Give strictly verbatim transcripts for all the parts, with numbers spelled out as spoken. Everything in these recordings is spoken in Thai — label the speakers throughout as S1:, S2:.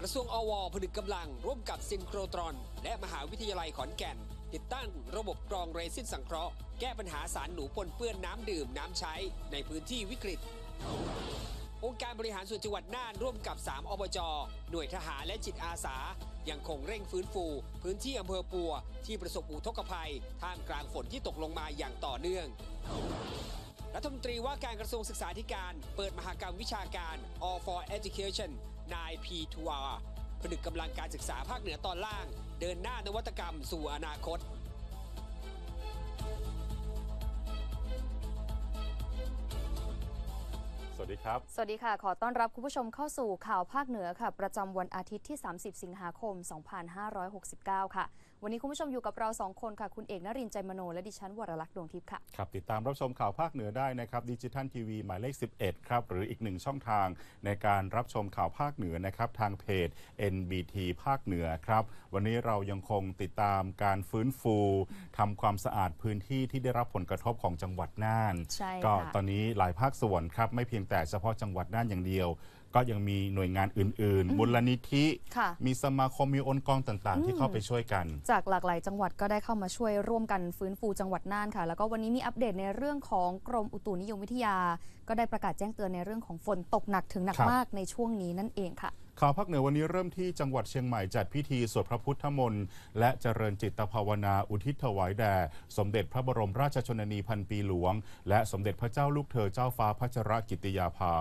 S1: ระทรวงอวผนึกกำลังร่วมกับซินโครตรอนและมหาวิทยาลัยขอนแก่นติดตั้งระบบกรองเรซินสังเคราะห์แก้ปัญหาสารหนูปนเปื้อนน้ำดื่มน้ำใช้ในพื้นที่วิกฤตองค์การบริหารส่วนจังหวัดน่านร่วมกับสามอบจ.หน่วยทหารและจิตอาสายังคงเร่งฟื้นฟูพื้นที่อำเภอปัวที่ประสบอุทกภัยท่ามกลางฝนที่ตกลงมาอย่างต่อเนื่องรัฐมนตรีว่าการกระทรวงศึกษาธิการเปิดมหกรรมวิชาการ All for Education นาย พี ทู อาร์ ผนึกกำลังการศึกษาภาคเหนือตอนล่างเดินหน้านวัตกรรมสู่อนาคต
S2: สวัสดีครับ
S3: สวัสดีค่ะขอต้อนรับคุณผู้ชมเข้าสู่ข่าวภาคเหนือค่ะประจำวันอาทิตย์ที่สามสิบสิงหาคมสองพันห้าร้อยหกสิบเก้าค่ะวันนี้คุณผู้ชมอยู่กับเราสองคนค่ะคุณเอกนรินทร์ใจมโนและดิฉันวรลักษณ์ดวงทิพย์ค่ะ
S2: ครับติดตามรับชมข่าวภาคเหนือได้นะครับดิจิทัลทีวีหมายเลขสิบเอ็ดครับหรืออีกหนึ่งช่องทางในการรับชมข่าวภาคเหนือนะครับทางเพจ เอ็น บี ที ภาคเหนือครับวันนี้เรายังคงติดตามการฟื้นฟูทำความสะอาดพื้นที่ที่ได้รับผลกระทบของจังหวัดน่านก็ตอนนี้หลายภาคส่วนครับไม่เพียงแต่เฉพาะจังหวัดน่านอย่างเดียวก็ยังมีหน่วยงานอื่นๆมูลนิธิมีสมาคมมีองค์กรต่างๆที่เข้าไปช่วยกัน
S3: จากหลากหลายจังหวัดก็ได้เข้ามาช่วยร่วมกันฟื้นฟูจังหวัดน่านค่ะแล้วก็วันนี้มีอัปเดตในเรื่องของกรมอุตุนิยมวิทยาก็ได้ประกาศแจ้งเตือนในเรื่องของฝนตกหนักถึงหนักมากในช่วงนี้นั่นเองค่ะ
S2: ข่าวภาคเหนือวันนี้เริ่มที่จังหวัดเชียงใหม่จัดพิธีสวดพระพุทธมนต์และเจริญจิตภาวนาอุทิศถวายแด่สมเด็จพระบรมราชชนนีพันปีหลวงและสมเด็จพระเจ้าลูกเธอเจ้าฟ้าพัชรกิติยาภา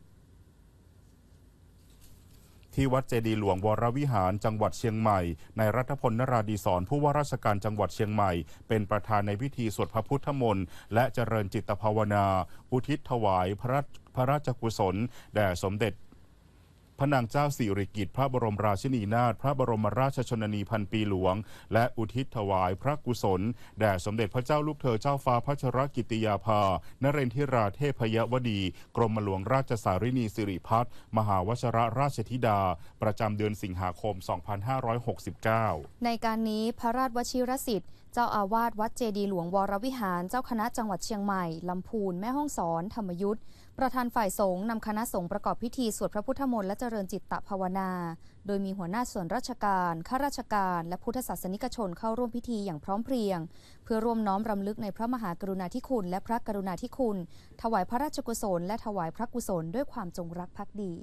S2: ที่วัดเจดีย์หลวงวรวิหารจังหวัดเชียงใหม่ในรัฐพลนราดีศรผู้ว่าราชการจังหวัดเชียงใหม่เป็นประธานในพิธีสวดพระพุทธมนต์และเจริญจิตภาวนาอุทิศถวายพระพระราชกุศลแด่สมเด็จพระนางเจ้าสิริกิติ์พระบรมราชินีนาถพระบรมราชชนนีพันปีหลวงและอุทิศถวายพระกุศลแด่สมเด็จพระเจ้าลูกเธอเจ้าฟ้าพัชรกิติยาภานเรนทิราเทพยวดีกรมหลวงราชสารินีสิริพัฒน์มหาวชิรราชธิดาประจำเดือนสิงหาคมสองพันห้าร้อยหกสิบเก้า
S3: ในการนี้พระราชวชิรสิทธิ์เจ้าอาวาสวัดเจดีย์หลวงวรวิหารเจ้าคณะจังหวัดเชียงใหม่ลำพูนแม่ฮ่องสอนธรรมยุทธประธานฝ่ายสงฆ์นำคณะสงฆ์ประกอบพิธีสวดพระพุทธมนต์และเจริญจิตตภาวนาโดยมีหัวหน้าส่วนราชการข้าราชการและพุทธศาสนิกชนเข้าร่วมพิธีอย่างพร้อมเพรียงเพื่อร่วมน้อมรำลึกในพระมหากรุณาธิคุณและพระกรุณาธิคุณถวายพระราชกุศลและถวายพระกุศลด้วยความจงรักภักดี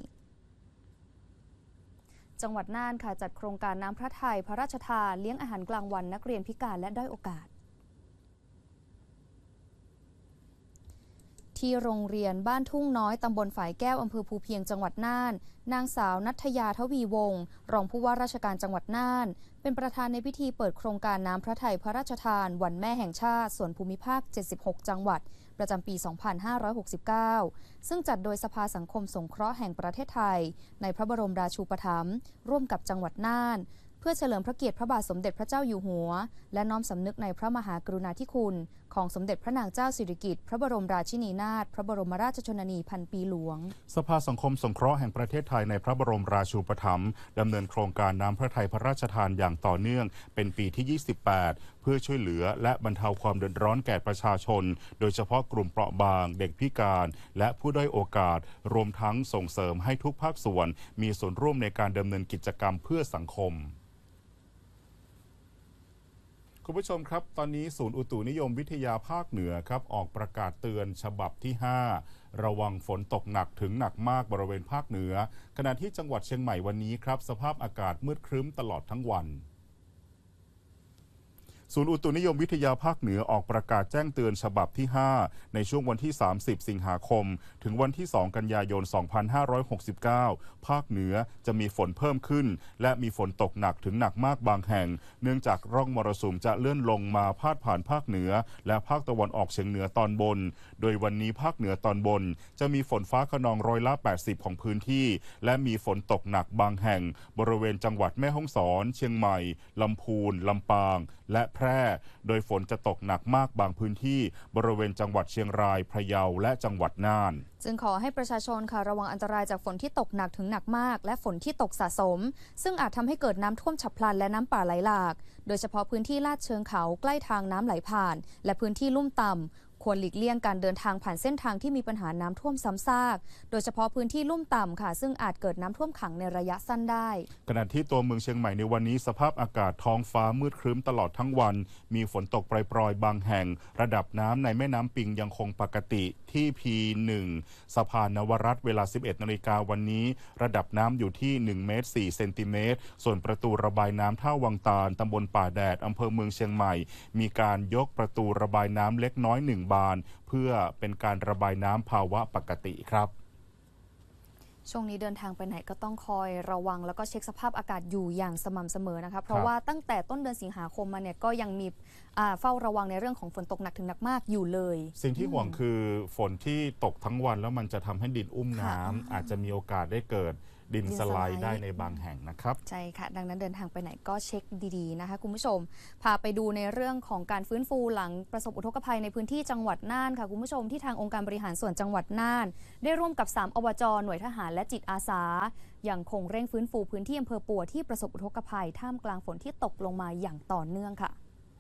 S3: จังหวัดน่านค่ะจัดโครงการน้ำพระทัยพระราชทานเลี้ยงอาหารกลางวันนักเรียนพิการและด้อยโอกาสที่โรงเรียนบ้านทุ่งน้อยตำบลฝายแก้วอำเภอภูเพียงจังหวัดน่านนางสาวณัฐยาทวีวงศ์รองผู้ว่าราชการจังหวัดน่านเป็นประธานในพิธีเปิดโครงการน้ำพระทัยพระราชทานวันแม่แห่งชาติส่วนภูมิภาคเจ็ดสิบหกจังหวัดประจำปี สองพันห้าร้อยหกสิบเก้า ซึ่งจัดโดยสภาสังคมสงเคราะห์แห่งประเทศไทยในพระบรมราชูปถัมภ์ร่วมกับจังหวัดน่านเพื่อเฉลิมพระเกียรติพระบาทสมเด็จพระเจ้าอยู่หัวและน้อมสำนึกในพระมหากรุณาธิคุณของสมเด็จพระนางเจ้าสิริกิติ์พระบรมราชินีนาถพระบรมราชชนนีพันปีหลวง
S2: สภาสังคมสงเคราะห์แห่งประเทศไทยในพระบรมราชูปถัมภ์ดำเนินโครงการน้ำพระทัยพระราชทานอย่างต่อเนื่องเป็นปีที่ยี่สิบแปดเพื่อช่วยเหลือและบรรเทาความเดือดร้อนแก่ประชาชนโดยเฉพาะกลุ่มเปราะบางเด็กพิการและผู้ด้อยโอกาสรวมทั้งส่งเสริมให้ทุกภาคส่วนมีส่วนร่วมในการดำเนินกิจกรรมเพื่อสังคมคุณผู้ชมครับตอนนี้ศูนย์อุตุนิยมวิทยาภาคเหนือครับออกประกาศเตือนฉบับที่ห้าระวังฝนตกหนักถึงหนักมากบริเวณภาคเหนือขณะที่จังหวัดเชียงใหม่วันนี้ครับสภาพอากาศมืดครึ้มตลอดทั้งวันศูนย์อุตุนิยมวิทยาภาคเหนือออกประกาศแจ้งเตือนฉบับที่ห้าในช่วงวันที่สามสิบสิงหาคมถึงวันที่สองกันยายนสองพันห้าร้อยหกสิบเก้าภาคเหนือจะมีฝนเพิ่มขึ้นและมีฝนตกหนักถึงหนักมากบางแห่งเนื่องจากร่องมรสุมจะเลื่อนลงมาพาดผ่านภาคเหนือและภาคตะวันออกเฉียงเหนือตอนบนโดยวันนี้ภาคเหนือตอนบนจะมีฝนฟ้าคะนองร้อยละแปดสิบของพื้นที่และมีฝนตกหนักบางแห่งบริเวณจังหวัดแม่ฮ่องสอนเชียงใหม่ลำพูนลำปางและแพร่โดยฝนจะตกหนักมากบางพื้นที่บริเวณจังหวัดเชียงรายพะเยาและจังหวัดน่าน
S3: จึงขอให้ประชาชนค่ะระวังอันตรายจากฝนที่ตกหนักถึงหนักมากและฝนที่ตกสะสมซึ่งอาจทำให้เกิดน้ำท่วมฉับพลันและน้ำป่าไหลหลากโดยเฉพาะพื้นที่ลาดเชิงเขาใกล้ทางน้ำไหลผ่านและพื้นที่ลุ่มต่ำควรหลีกเลี่ยงการเดินทางผ่านเส้นทางที่มีปัญหาน้ำท่วมซ้ำซากโดยเฉพาะพื้นที่ลุ่มต่ำค่ะซึ่งอาจเกิดน้ำท่วมขังในระยะสั้นได้
S2: ขณะที่ตัวเมืองเชียงใหม่ในวันนี้สภาพอากาศท้องฟ้ามืดครึ้มตลอดทั้งวันมีฝนตกปรยๆบางแห่งระดับน้ำในแม่น้ำปิงยังคงปกติที่ พี หนึ่ง สะพานนวรัตน์เวลา สิบเอ็ดนาฬิกาวันนี้ระดับน้ำอยู่ที่หนึ่งเมตรสี่เซนติเมตรส่วนประตูระบายน้ำท่าวังตาลตำบลป่าแดดอำเภอเมืองเชียงใหม่มีการยกประตูระบายน้ำเล็กน้อยหนึ่งบานเพื่อเป็นการระบายน้ำภาวะปกติครับ
S3: ช่วงนี้เดินทางไปไหนก็ต้องคอยระวังแล้วก็เช็คสภาพอากาศอยู่อย่างสม่ำเสมอนะคะเพราะว่าตั้งแต่ต้นเดือนสิงหาคมมาเนี่ยก็ยังมีเฝ้าระวังในเรื่องของฝนตกหนักถึงหนักมากอยู่เลย
S2: สิ่งที่ห่วงคือฝนที่ตกทั้งวันแล้วมันจะทำให้ดินอุ้มน้ำอาจจะมีโอกาสได้เกิดดินสไลด์ได้ในบางแห่งนะครับ
S3: ใช่ค่ะดังนั้นเดินทางไปไหนก็เช็คดีๆนะคะคุณผู้ชมพาไปดูในเรื่องของการฟื้นฟูหลังประสบอุทกภัยในพื้นที่จังหวัดน่านค่ะคุณผู้ชมที่ทางองค์การบริหารส่วนจังหวัดน่านได้ร่วมกับสามอบจ.หน่วยทหารและจิตอาสายังคงเร่งฟื้นฟูพื้นที่อำเภอปัวที่ประสบอุทกภัยท่ามกลางฝนที่ตกลงมาอย่างต่อเนื่องค่ะ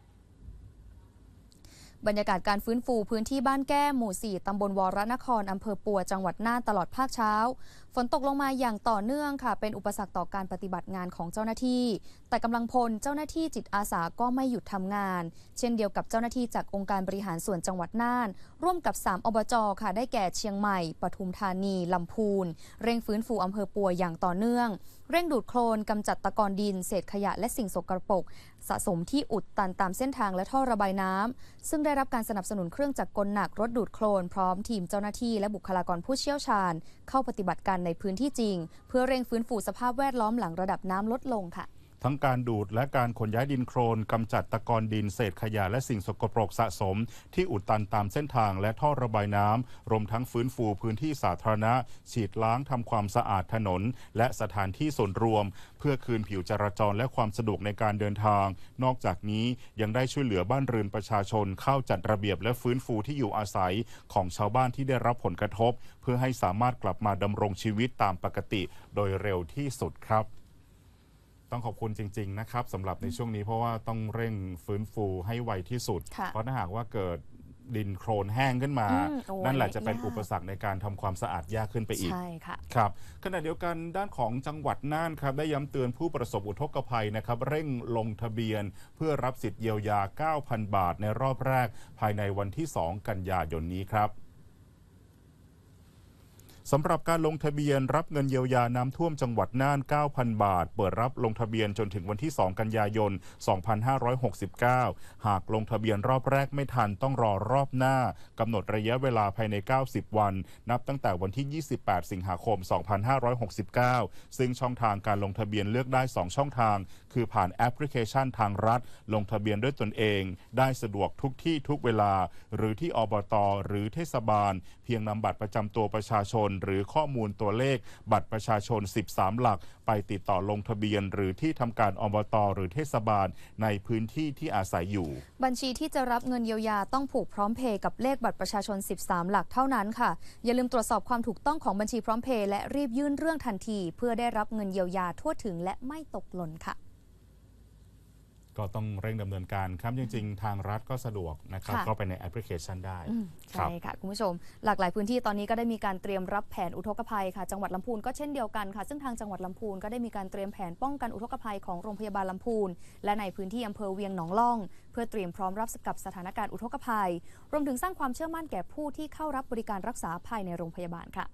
S3: บรรยากาศการฟื้นฟูพื้นที่บ้านแก้หมู่สี่ตำบลวรนครอำเภอปัวจังหวัดน่านตลอดภาคเช้าฝนตกลงมาอย่างต่อเนื่องค่ะเป็นอุปสรรคต่อการปฏิบัติงานของเจ้าหน้าที่แต่กำลังพลเจ้าหน้าที่จิตอาสาก็ไม่หยุดทำงานเช่นเดียวกับเจ้าหน้าที่จากองค์การบริหารส่วนจังหวัดน่านร่วมกับสามอบจ.ค่ะได้แก่เชียงใหม่ปทุมธานีลำพูนเร่งฟื้นฟูอำเภอปัวอย่างต่อเนื่องเร่งดูดโคลนกำจัดตะกอนดินเศษขยะและสิ่งสกปรกสะสมที่อุดตันตามเส้นทางและท่อระบายน้ำซึ่งได้รับการสนับสนุนเครื่องจักรกลหนักรถดูดโคลนพร้อมทีมเจ้าหน้าที่และบุคลากรผู้เชี่ยวชาญเข้าปฏิบัติการในพื้นที่จริงเพื่อเร่งฟื้นฟูสภาพแวดล้อมหลังระดับน้ำลดลงค่ะ
S2: ทั้งการดูดและการขนย้ายดินโคลนกำจัดตะกอนดินเศษขยะและสิ่งสกปรกสะสมที่อุดตันตามเส้นทางและท่อระบายน้ำรวมทั้งฟื้นฟูพื้นที่สาธารณะฉีดล้างทำความสะอาดถนนและสถานที่ส่วนรวมเพื่อคืนผิวจราจรและความสะดวกในการเดินทางนอกจากนี้ยังได้ช่วยเหลือบ้านเรือนประชาชนเข้าจัดระเบียบและฟื้นฟูที่อยู่อาศัยของชาวบ้านที่ได้รับผลกระทบเพื่อให้สามารถกลับมาดำรงชีวิตตามปกติโดยเร็วที่สุดครับต้องขอบคุณจริงๆนะครับสำหรับในช่วงนี้เพราะว่าต้องเร่งฟื้นฟูให้ไวที่สุดเพราะถ้าหากว่าเกิดดินโคลนแห้งขึ้นมานั่นแหละจะเป็นอุปสรรคในการทำความสะอาดยากขึ้นไปอีก
S3: ใช่ค่ะ
S2: ครับขณะเดียวกันด้านของจังหวัดน่านครับได้ย้ำเตือนผู้ประสบอุทกภัยนะครับเร่งลงทะเบียนเพื่อรับสิทธิ์เยียวยา เก้าพัน บาทในรอบแรกภายในวันที่สองกันยายนนี้ครับสำหรับการลงทะเบียนรับเงินเยียวยาน้ำท่วมจังหวัดน่าน เก้าพัน บาทเปิดรับลงทะเบียนจนถึงวันที่สองกันยายนสองพันห้าร้อยหกสิบเก้าหากลงทะเบียนรอบแรกไม่ทันต้องรอรอบหน้ากำหนดระยะเวลาภายในเก้าสิบวันนับตั้งแต่วันที่ยี่สิบแปดสิงหาคมสองพันห้าร้อยหกสิบเก้าซึ่งช่องทางการลงทะเบียนเลือกได้สองช่องทางคือผ่านแอปพลิเคชันทางรัฐลงทะเบียนด้วยตนเองได้สะดวกทุกที่ทุกเวลาหรือที่อบต.หรือเทศบาลเพียงนำบัตรประจำตัวประชาชนหรือข้อมูลตัวเลขบัตรประชาชนสิบสามหลักไปติดต่อลงทะเบียนหรือที่ทำการอบต.หรือเทศบาลในพื้นที่ที่อาศัยอยู่
S3: บัญชีที่จะรับเงินเยียวยาต้องผูกพร้อมเพย์กับเลขบัตรประชาชนสิบสามหลักเท่านั้นค่ะอย่าลืมตรวจสอบความถูกต้องของบัญชีพร้อมเพย์และรีบยื่นเรื่องทันทีเพื่อได้รับเงินเยียวยาทั่วถึงและไม่ตกหล่นค่ะ
S2: ก็ต้องเร่งดำเนินการครับจริงๆทางรัฐก็สะดวกนะครับเข้าไปในแอปพลิเคชันได้
S3: ใช่ค่ะคุณผู้ชมหลากหลายพื้นที่ตอนนี้ก็ได้มีการเตรียมรับแผนอุทกภัยค่ะจังหวัดลำพูนก็เช่นเดียวกันค่ะซึ่งทางจังหวัดลำพูนก็ได้มีการเตรียมแผนป้องกันอุทกภัยของโรงพยาบาลลำพูนและในพื้นที่อำเภอเวียงหนองล่องเพื่อเตรียมพร้อมรับกับสถานการณ์อุทกภัยรวมถึงสร้างความเชื่อมั่นแก่ผู้ที่เข้ารับบริการรักษาภายในโรงพยาบาลค่ะ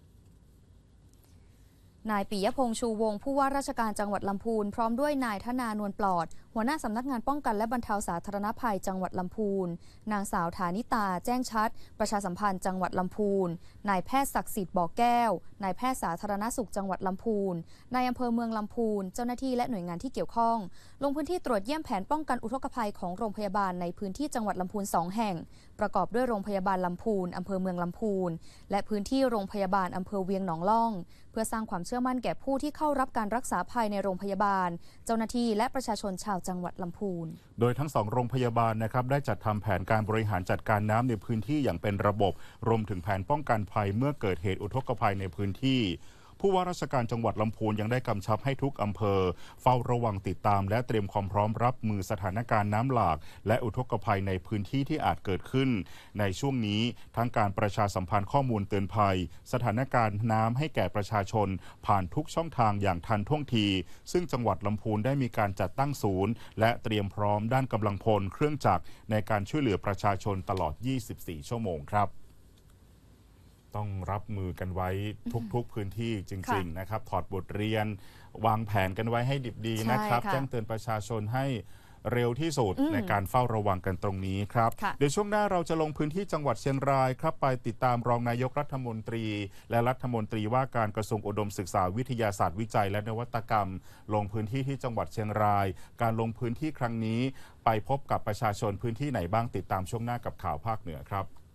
S3: นายปิยพงษ์ชูวงศ์ผู้ว่าราชการจังหวัดลำพูนพร้อมด้วยนายธนานวลปลอดหัวหน้าสำนักงานป้องกันและบรรเทาสาธารณภัยจังหวัดลำพูนนางสาวฐานิตาแจ้งชัดประชาสัมพันธ์จังหวัดลำพูนนายแพทย์ศักดิ์สิทธิ์บ่อแก้วนายแพทย์สาธารณสุขจังหวัดลำพูนนายอำเภอเมืองลำพูนเจ้าหน้าที่และหน่วยงานที่เกี่ยวข้องลงพื้นที่ตรวจเยี่ยมแผนป้องกันอุทกภัยของโรงพยาบาลในพื้นที่จังหวัดลำพูนสองแห่งประกอบด้วยโรงพยาบาลลำพูนอำเภอเมืองลำพูนและพื้นที่โรงพยาบาลอำเภอเวียงหนองล่องเพื่อสร้างความเชื่อมั่นแก่ผู้ที่เข้ารับการรักษาภายในโรงพยาบาลเจ้าหน้าที่และประชาชนชาวจังหวัดลำพูน
S2: โดยทั้งสองโรงพยาบาลนะครับได้จัดทำแผนการบริหารจัดการน้ำในพื้นที่อย่างเป็นระบบรวมถึงแผนป้องกันภัยเมื่อเกิดเหตุอุทกภัยในพื้นที่ผู้ว่าราชการจังหวัดลำพูนยังได้กำชับให้ทุกอำเภอเฝ้าระวังติดตามและเตรียมความพร้อมรับมือสถานการณ์น้ำหลากและอุทกภัยในพื้นที่ที่อาจเกิดขึ้นในช่วงนี้ทั้งการประชาสัมพันธ์ข้อมูลเตือนภัยสถานการณ์น้ำให้แก่ประชาชนผ่านทุกช่องทางอย่างทันท่วงทีซึ่งจังหวัดลำพูนได้มีการจัดตั้งศูนย์และเตรียมพร้อมด้านกำลังพลเครื่องจักรในการช่วยเหลือประชาชนตลอดยี่สิบสี่ชั่วโมงครับต้องรับมือกันไว้ทุกๆพื้นที่จริงๆนะครับถอดบทเรียนวางแผนกันไว้ให้ดิบดีนะครับแจ้งเตือนประชาชนให้เร็วที่สุดในการเฝ้าระวังกันตรงนี้ครับเดี๋ยวช่วงหน้าเราจะลงพื้นที่จังหวัดเชียงรายครับไปติดตามรองนายกรัฐมนตรีและรัฐมนตรีว่าการกระทรวงอุดมศึกษาวิทยาศาสตร์วิจัยและนวัตกรรมลงพื้นที่ที่จังหวัดเชียงรายการลงพื้นที่ครั้งนี้ไปพบกับประชาชนพื้นที่ไหนบ้างติดตามช่วงหน้ากับข่าวภาคเหนือครับ